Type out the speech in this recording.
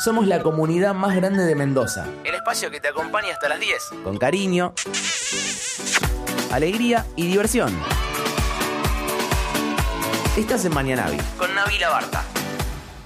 Somos la comunidad más grande de Mendoza. El espacio que te acompaña hasta las 10. Con cariño, alegría y diversión. Estás en Mañanavi con Nabila Barta.